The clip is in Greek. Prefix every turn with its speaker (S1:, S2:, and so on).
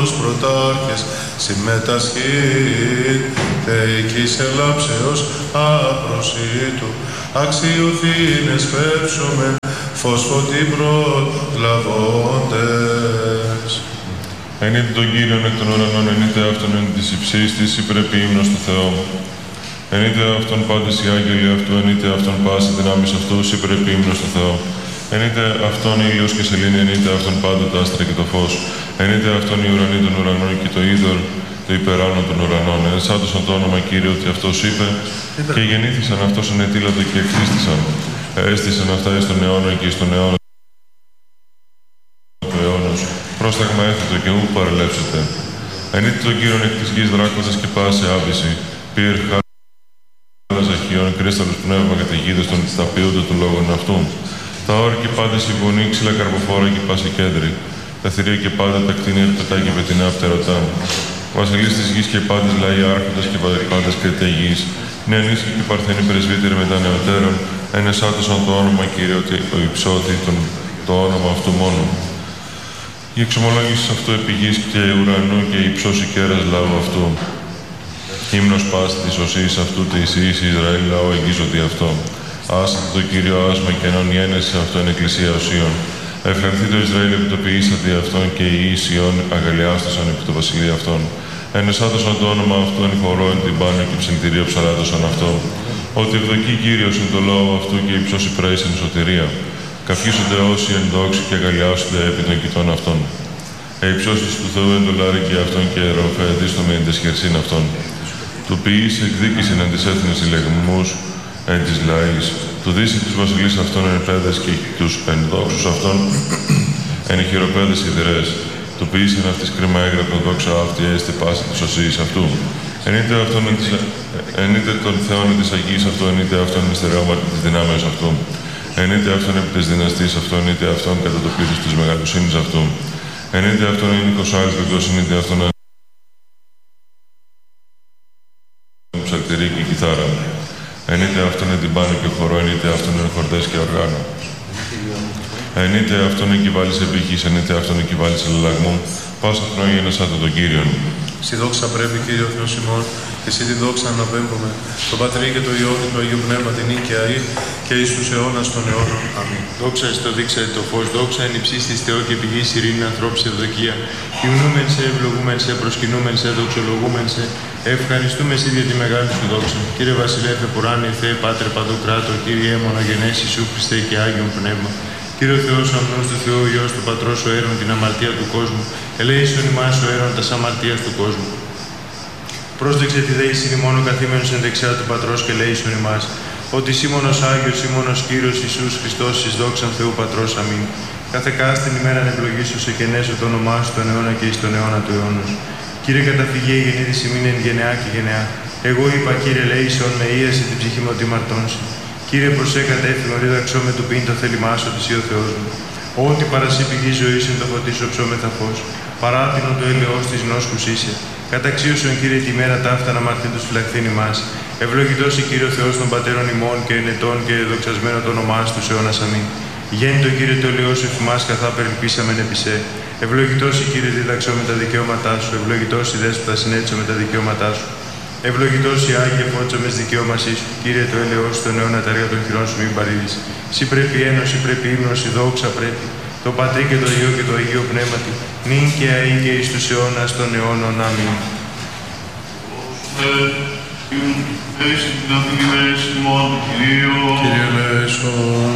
S1: τους πρωτάρχες συμμετασχήν, θεϊκής ελάψεως απροσίτου, αξιουθήνες πέψομεν, φως φωτί προλαβώντες.
S2: Ενείτε τον Κύριον εκ των ουρανών, ενείτε αυτόν εν της υψής της, υπρέπει ύμνος του Θεού. Ενείτε αυτόν πάντες οι άγγελοι αυτού, ενείτε αυτόν πάση δυνάμεις αυτούς, υπρέπει ύμνος του Θεού. Ενείτε αυτόν ήλιος και σελήνη, ενείτε αυτόν πάντοτε τα άστρα και το φως. Ενείτε αυτόν οι ουρανοί των ουρανών και το είδωρ το υπεράνω των ουρανών. Ενσάτωσαν το όνομα Κύριε ότι αυτός είπε και γεννήθησαν αυτός ενετήλατο και εκτίστησαν. Έστησαν αυτά εις τον αιώνα και εις τον αιώνα του αιώνος. Πρόσταγμα έθετο και ου παρελέψετε. Ενείτε τον Κύριον εκ της γης δράκοντας και πάσε άβηση. Πήρ χάλας αχιών, κρίσταλος πνεύμα καταιγίδες των ταπείονται του λόγων αυτού. Τα όρη και πάντες οι γονεί, ξύλα καρποφόρα και πάση κέντρη. Τα θηρία και πάντα τα κτίνη ερπετά και πετεινά φτερωτά. Βασιλείς της γης και πάντες λαοί άρχοντες και πάντες κριτέ γης. Νεανίσχοι και παρθένοι πρεσβύτεροι μετά νεωτέρων. Ενεσάτωσαν το όνομα Κύριε ότι ο υψώθη το όνομα αυτού μόνο. Η εξομολόγηση αυτού επί γης και ουρανού και η υψώση κέρας λαού αυτού. Ύμνος πάση της οσής αυτού της εις Ισραήλ λαό εγγίζονται αυτό. Άσατε το Κύριο άσμα και ενών η ένεση αυτών εκκλησία οσίων. Ευχαριστεί το Ισραήλ επιτοποιήσατε αυτόν και οι Ισιών αγαλιάστοσαν επί το βασιλείο αυτών. Ενεσάτωσαν το όνομα αυτού εν χορό εν την πάνω και ψυντηρίο ψαλάτωσαν αυτό. Ότι ευδοκεί Κύριος εν το λόγο αυτού και υψώσει πρέης εν σωτηρία. Καυχήσονται όσοι εν δόξη και αγαλιάσονται επί των κοιτών αυτών. Υψώσεις του Θεού εν το λάρι και αυτών και αεροφαιδίστομε εν τες χερσίν αυτών. Του ποιείς εκδίκησεν εν τις έθνες ηλεγμούς εν της λαής. Του δύσει τους βασιλείς αυτών εν πέδες και τους εν δόξους αυτών εν χειροπέδες ιδρές. Του ποιήσεν αυτής κρίμα έγραπτον δόξα αυτή έστε πάση της οσίης αυτού. Ενείτε τον Θεόν εν της Αγίας αυτού, ενείτε αυτόν εν στερεώματι της δυνάμεως αυτού. Ενείτε αυτόν επί της δυναστής αυτού, ενείτε αυτόν κατά το πλήθος της μεγαλοσύνης αυτού. Ενείτε αυτόν εν οικοσάλπικος, ενείτε αυτόν εν ψαλτηρί και κιθάρα. Ενείτε αυτόν εν τυμπάνο και χορό, ενείτε αυτόν εν χορδές και οργάνο. Ενείτε αυτόν εκκυβάλεις επίχης, ενείτε αυτόν εκκυβάλεις αλλαγμού. Πάσα πνοή ενεσάτε τον Κύριον.
S1: Στη δόξα πρέπει, Κύριε ο Θεός ημών, και εσύ τη δόξα αναπέμπουμε. Το Πατρί και το Υιό και το Αγίου Πνεύμα την νίκαια ή και εις τους αιώνας των αιώνων. Αμήν.
S3: Δόξα στο δείξα το φως, δόξα εν υψίστης Θεό και πηγής ειρήνη ανθρώπου σε ευδοκία. Υμνούμεν σε, ευλογούμεν σε, προσκυνούμεν σε, δοξολογούμεν σε. Ευχαριστούμε σε για τη μεγάλη σου δόξα. Κύριε Βασιλεύε Πουράνη, Θεέ Πάτρε Παντοκράτο, Κύριε μονογενές Ιησού Χριστέ και Άγιον Πνεύμα. Κύριε Θεός ο αμνός του Θεού, Υιός του Πατρός ο αίρον την αμαρτία του κόσμου. Ελέησον ημάς ο αίρον τας αμαρτίας του κόσμου. Πρόσδεξε τη δέησιν ημών ο καθήμενος εν δεξιά του Πατρός και ελέησον ημάς. Ότι Σίμωνος Άγιος, Σίμωνος Κύριος Ιησούς Χριστός εις δόξαν Θεού Πατρός. Αμήν. Κάθε κάστην ημέραν ευλογήσω σε κενέσω το όνομά σου τον αιώνα και εις τον αιώνα του αιώνος. Κύριε καταφυγέ η γεννήτης ημίν εν γενεά και γενεά. Εγώ είπα, Κύριε, ελέησον με ίαση την ψυχή μου ότι μαρτώνσει. Κύριε, προσέ κατέφυγον, δίδαξό με του πίν το θέλημά σου ότι ο Θεός μου. Ό,τι παρασύ πηγή ζωή εν το φωτίσω ψώμεθα φως. Παράτηνον το έλεος της νόσκους είσαι. Καταξίωσον, Κύριε, τη μέρα ταύτα να μαρτύν τους φυλαχθήν ημάς. Ευλογητός η Κύριο Θεός των πατέρων ημών και ενετών και δοξασμένο το όνομά σου τους αιώνας. Αμήν. Γέννητο, Κύριε, το ελαιό σου εφημάς καθά περιλπίσαμεν επισέ. Ευλογητός η Κύριε, δίδαξό με τα δικαιώματά σου. Ευλογητός η Δέσποτα συνέτησο με τα δικαιώματά σου. Ευλογητός η Άγιε φώτισο με δικαιώμασή σου. Κύριε, το έλεος σου τον αιώνα τα έργα των χειρών σου μην παρήγεις. Συ πρέπει ένωση, πρέπει ύμνος, η δόξα πρέπει. Το Πατρί και το Υιό και το Αγίο Πνεύματι, νυν και αεί και εις τους αιώνας των αιώνων. Αμήν.
S1: Κύριε ελέησον.